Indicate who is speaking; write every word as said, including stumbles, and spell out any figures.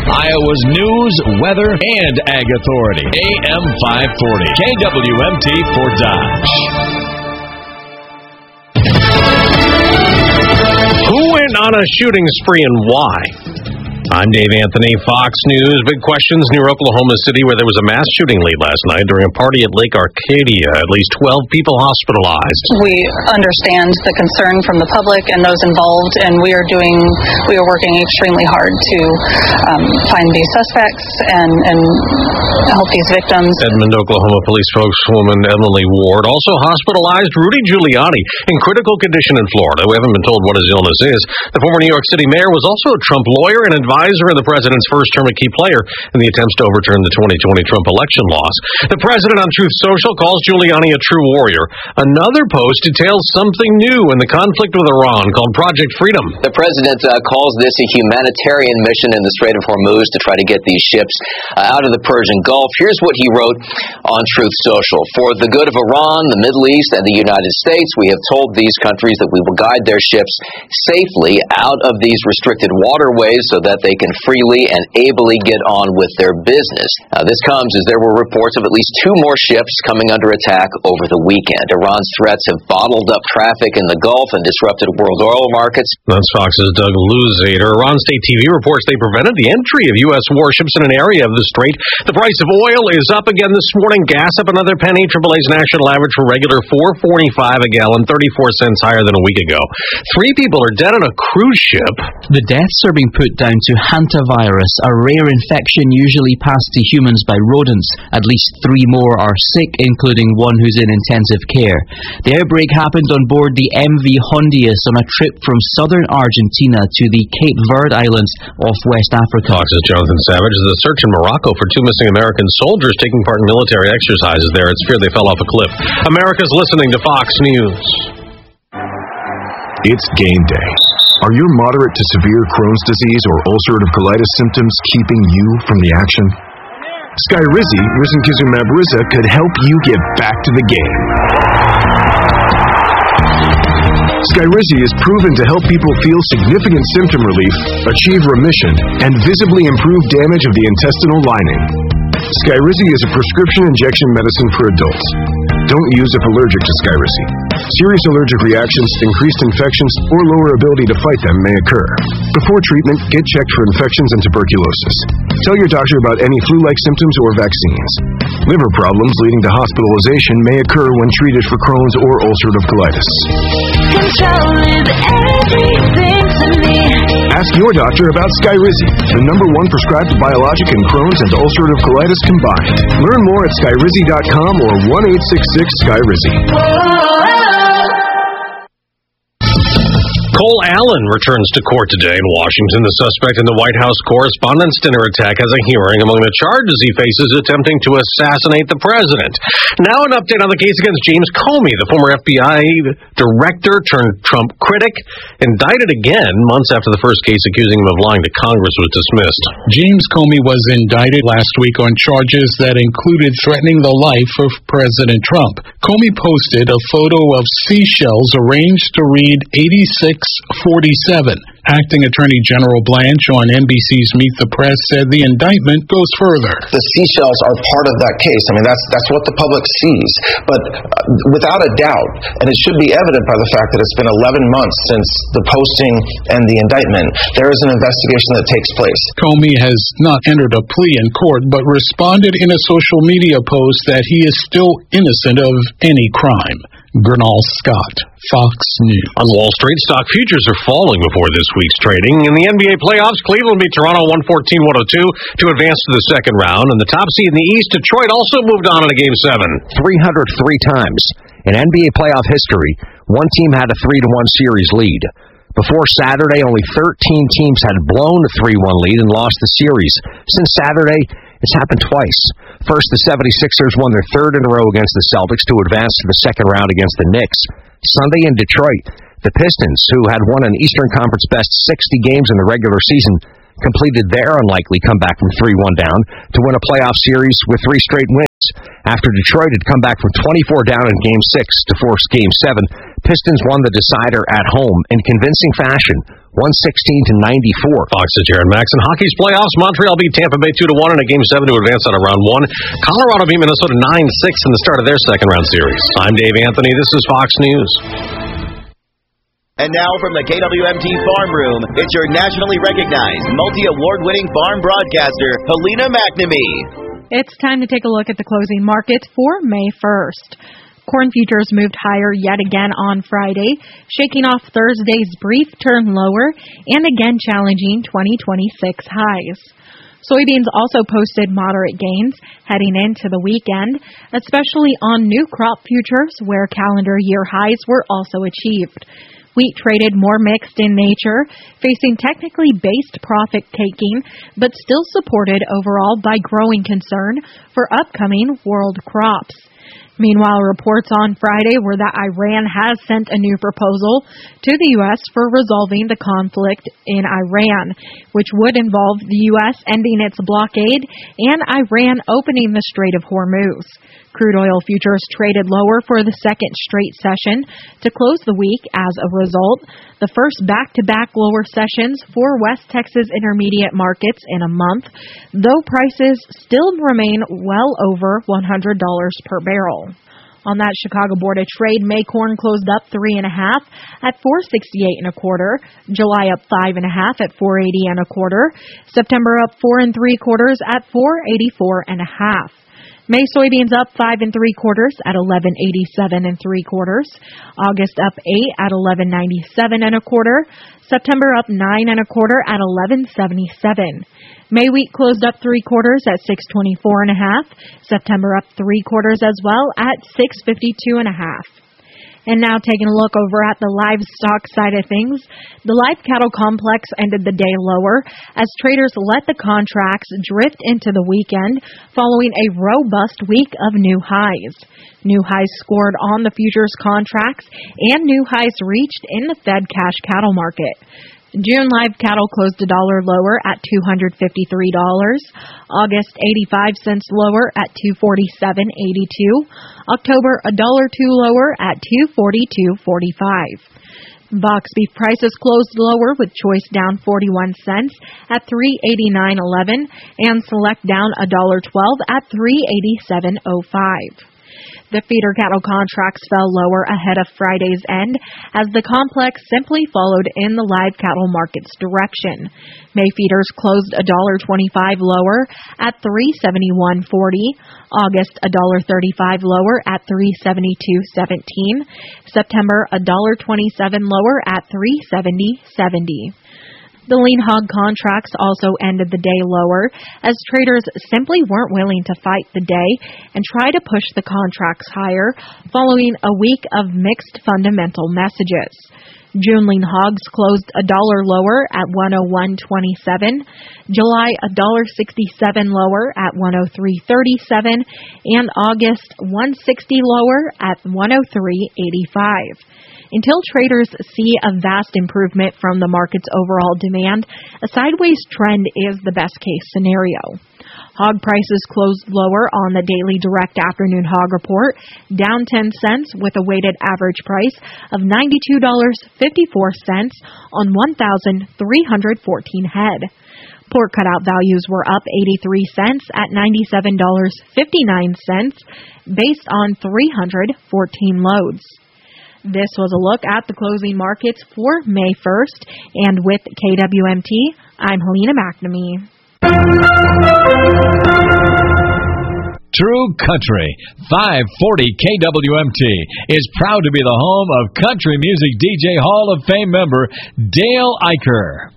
Speaker 1: Iowa's news, weather, and ag authority. A M five forty, K W M T for Dodge.
Speaker 2: Who went on a shooting spree and why? I'm Dave Anthony, Fox News. Big questions near Oklahoma City, where there was a mass shooting late last night during a party at Lake Arcadia. At least twelve people hospitalized.
Speaker 3: We understand the concern from the public and those involved, and we are doing, we are working extremely hard to um, find these suspects and, and help these victims.
Speaker 2: Edmond, Oklahoma police spokeswoman Emily Ward also hospitalized Rudy Giuliani in critical condition in Florida. We haven't been told what his illness is. The former New York City mayor was also a Trump lawyer and advisor in the president's first term, a key player in the attempts to overturn the twenty twenty Trump election loss. The president on Truth Social calls Giuliani a true warrior. Another post details something new in the conflict with Iran called Project Freedom.
Speaker 4: The president uh, calls this a humanitarian mission in the Strait of Hormuz to try to get these ships uh, out of the Persian Gulf. Here's what he wrote on Truth Social. For the good of Iran, the Middle East, and the United States, we have told these countries that we will guide their ships safely out of these restricted waterways so that they can freely and ably get on with their business. Now, this comes as there were reports of at least two more ships coming under attack over the weekend. Iran's threats have bottled up traffic in the Gulf and disrupted world oil markets.
Speaker 2: That's Fox's Doug Luzader. Iran State T V reports they prevented the entry of U S warships in an area of the strait. The price of oil is up again this morning. Gas up another penny. Triple A's national average for regular four forty-five a gallon, thirty-four cents higher than a week ago. Three people are dead on a cruise ship.
Speaker 5: The deaths are being put down to hantavirus, a rare infection usually passed to humans by rodents. At least three more are sick, including one who's in intensive care. The outbreak happened on board the M V Hondius on a trip from southern Argentina to the Cape Verde Islands off West Africa.
Speaker 2: Fox's Jonathan Savage. The search in Morocco for two missing American soldiers taking part in military exercises there. It's feared they fell off a cliff. America's listening to Fox News.
Speaker 6: It's game day. Are your moderate to severe Crohn's disease or ulcerative colitis symptoms keeping you from the action? Skyrizi, risankizumab Riza, could help you get back to the game. Skyrizi is proven to help people feel significant symptom relief, achieve remission, and visibly improve damage of the intestinal lining. Skyrizi is a prescription injection medicine for adults. Don't use if allergic to Skyrizi. Serious allergic reactions, increased infections, or lower ability to fight them may occur. Before treatment, get checked for infections and tuberculosis. Tell your doctor about any flu-like symptoms or vaccines. Liver problems leading to hospitalization may occur when treated for Crohn's or ulcerative colitis.
Speaker 7: Control is everything to me.
Speaker 6: Ask your doctor about Skyrizi, the number one prescribed biologic in Crohn's and ulcerative colitis combined. Learn more at skyrizi dot com or one eight six six Skyrizi.
Speaker 2: Cole Allen returns to court today in Washington. The suspect in the White House Correspondents' Dinner attack has a hearing. Among the charges he faces, attempting to assassinate the president. Now an update on the case against James Comey, the former F B I director turned Trump critic, indicted again months after the first case accusing him of lying to Congress was dismissed.
Speaker 8: James Comey was indicted last week on charges that included threatening the life of President Trump. Comey posted a photo of seashells arranged to read eighty-six forty-seven. Acting Attorney General Blanche on N B C's Meet the Press said the indictment goes further.
Speaker 9: The seashells are part of that case. I mean, that's that's what the public sees. But uh, without a doubt, and it should be evident by the fact that it's been eleven months since the posting and the indictment, there is an investigation that takes place.
Speaker 8: Comey has not entered a plea in court, but responded in a social media post that he is still innocent of any crime. Gernal Scott, Fox News.
Speaker 2: On Wall Street, stock futures are falling before this week's trading. In the N B A playoffs, Cleveland beat Toronto one fourteen to one oh two to advance to the second round. And the top seed in the East, Detroit, also moved on in a Game seven.
Speaker 10: three hundred three times in N B A playoff history, one team had a three to one series lead. Before Saturday, only thirteen teams had blown a three one lead and lost the series. Since Saturday, it's happened twice. First, the seventy-sixers won their third in a row against the Celtics to advance to the second round against the Knicks. Sunday in Detroit, the Pistons, who had won an Eastern Conference best sixty games in the regular season, completed their unlikely comeback from three one down to win a playoff series with three straight wins. After Detroit had come back from twenty-four down in Game six to force Game seven, Pistons won the decider at home in convincing fashion, one sixteen to ninety-four.
Speaker 2: Fox's Jaron Maxon. Hockey's playoffs. Montreal beat Tampa Bay two to one in a Game seven to advance on a round one. Colorado beat Minnesota nine six in the start of their second round series. I'm Dave Anthony. This is Fox News.
Speaker 11: And now from the K W M T Farm Room, it's your nationally recognized, multi-award-winning farm broadcaster, Helena McNamee.
Speaker 12: It's time to take a look at the closing markets for May first. Corn futures moved higher yet again on Friday, shaking off Thursday's brief turn lower and again challenging twenty twenty-six highs. Soybeans also posted moderate gains heading into the weekend, especially on new crop futures where calendar year highs were also achieved. Wheat traded more mixed in nature, facing technically based profit-taking, but still supported overall by growing concern for upcoming world crops. Meanwhile, reports on Friday were that Iran has sent a new proposal to the U S for resolving the conflict in Iran, which would involve the U S ending its blockade and Iran opening the Strait of Hormuz. Crude oil futures traded lower for the second straight session to close the week as a result, the first back-to-back lower sessions for West Texas intermediate markets in a month, though prices still remain well over one hundred dollars per barrel. On that Chicago Board of Trade, May corn closed up three and a half at four sixty-eight and a quarter. July up five and a half at four eighty and a quarter. September up four and three quarters at four eighty-four and a half. May soybeans up five and three quarters at eleven eighty-seven and three quarters. August up eight at eleven ninety-seven and a quarter. September up nine and a quarter at eleven seventy-seven. May wheat closed up three quarters at six twenty-four and a half. September up three quarters as well at six fifty-two and a half. And now taking a look over at the livestock side of things, the live cattle complex ended the day lower as traders let the contracts drift into the weekend following a robust week of new highs. New highs scored on the futures contracts and new highs reached in the Fed cash cattle market. June live cattle closed a dollar lower at two hundred fifty-three dollars. August eighty-five cents lower at two forty-seven eighty-two. October a dollar two lower at two forty-two forty-five. Box beef prices closed lower with choice down forty-one cents at three eighty-nine eleven and select down a dollar twelve at three eighty-seven oh five. The feeder cattle contracts fell lower ahead of Friday's end as the complex simply followed in the live cattle market's direction. May feeders closed a dollar twenty-five lower at three seventy-one forty. August a dollar thirty-five lower at three seventy-two seventeen. September a dollar twenty-seven lower at three seventy seventy. The lean hog contracts also ended the day lower as traders simply weren't willing to fight the day and try to push the contracts higher following a week of mixed fundamental messages. June lean hogs closed a dollar lower at one oh one twenty-seven, July a dollar sixty-seven lower at one oh three thirty-seven, and August one sixty lower at one oh three eighty-five. Until traders see a vast improvement from the market's overall demand, a sideways trend is the best-case scenario. Hog prices closed lower on the daily direct afternoon hog report, down ten cents with a weighted average price of ninety-two dollars and fifty-four cents on one thousand three hundred fourteen head. Pork cutout values were up eighty-three cents at ninety-seven dollars and fifty-nine cents based on three hundred fourteen loads. This was a look at the closing markets for May first, and with K W M T, I'm Helena McNamee.
Speaker 1: True Country, five forty K W M T, is proud to be the home of country music D J Hall of Fame member Dale Eicher.